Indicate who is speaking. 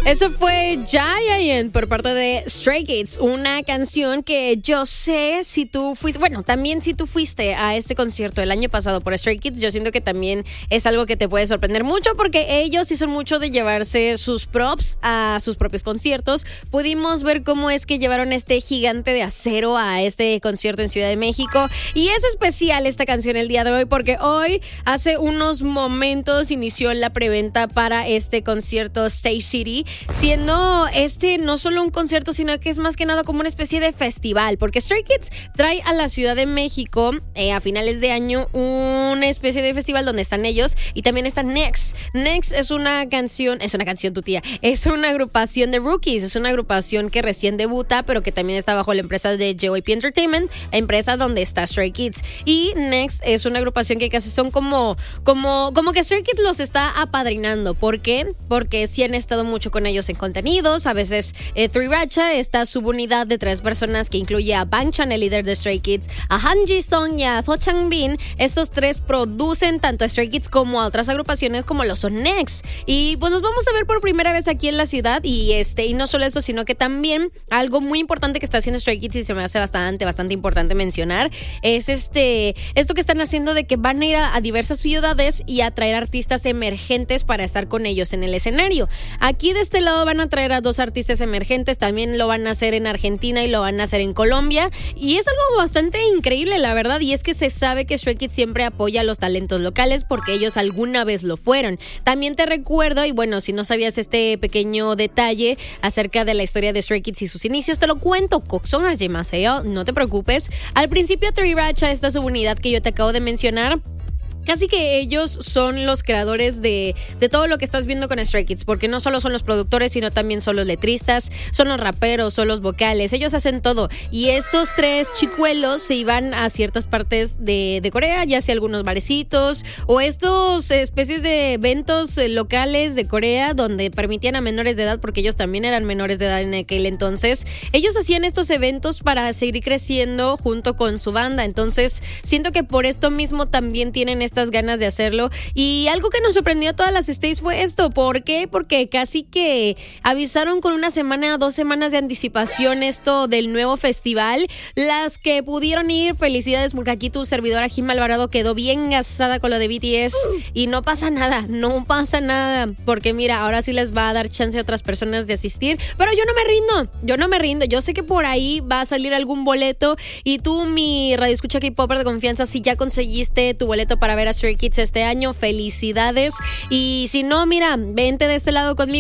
Speaker 1: Eso fue Giant por parte de Stray Kids, una canción que yo sé si tú fuiste, bueno, también si tú fuiste a este concierto el año pasado por Stray Kids, yo siento que también es algo que te puede sorprender mucho porque ellos sí son mucho de llevarse sus props a sus propios conciertos. Pudimos ver cómo es que llevaron este gigante de acero a este concierto en Ciudad de México y es especial esta canción el día de hoy porque hoy, hace unos momentos, inició la preventa para este concierto Stay City, siendo no solo un concierto, sino que es más que nada como una especie de festival, porque Stray Kids trae a la Ciudad de México a finales de año una especie de festival donde están ellos y también está Next. Next es una canción tu tía, es una agrupación de rookies, es una agrupación que recién debuta, pero que también está bajo la empresa de JYP Entertainment, la empresa donde está Stray Kids. Y Next es una agrupación que casi son como que Stray Kids los está apadrinando. ¿Por qué? Porque sí han estado mucho con ellos en contenidos. A veces Three Racha, esta subunidad de 3 personas que incluye a Bang Chan, el líder de Stray Kids, a Han Ji-sung y a So Chang-bin. Estos 3 producen tanto a Stray Kids como a otras agrupaciones como lo son Next. Y pues los vamos a ver por primera vez aquí en la ciudad. Y no solo eso, sino que también algo muy importante que está haciendo Stray Kids y se me hace bastante importante mencionar es esto que están haciendo de que van a ir a diversas ciudades y a traer artistas emergentes para estar con ellos en el escenario. Aquí de este lado van a traer a 2 artistas emergentes, también lo van a hacer en Argentina y lo van a hacer en Colombia y es algo bastante increíble, la verdad, y es que se sabe que Stray Kids siempre apoya a los talentos locales porque ellos alguna vez lo fueron. También te recuerdo, y bueno, si no sabías este pequeño detalle acerca de la historia de Stray Kids y sus inicios, te lo cuento, no te preocupes. Al principio Three Racha, esta subunidad que yo te acabo de mencionar, casi que ellos son los creadores de todo lo que estás viendo con Stray Kids, porque no solo son los productores, sino también son los letristas, son los raperos, son los vocales, ellos hacen todo. Y estos 3 chicuelos se iban a ciertas partes de Corea, ya sea algunos barecitos o estos especies de eventos locales de Corea donde permitían a menores de edad, porque ellos también eran menores de edad en aquel entonces. Ellos hacían estos eventos para seguir creciendo junto con su banda, entonces siento que por esto mismo también tienen estas ganas de hacerlo. Y algo que nos sorprendió a todas las Stays fue esto. ¿Por qué? Porque casi que avisaron con 1 semana, 2 semanas de anticipación esto del nuevo festival. Las que pudieron ir, felicidades, porque aquí tu servidora Jim Alvarado quedó bien gastada con lo de BTS y no pasa nada, porque mira, ahora sí les va a dar chance a otras personas de asistir, pero yo no me rindo, yo sé que por ahí va a salir algún boleto y tú, mi radioescucha K-Popper de confianza, si ya conseguiste tu boleto para ver a Stray Kids este año, felicidades. Y si no, mira, vente de este lado conmigo.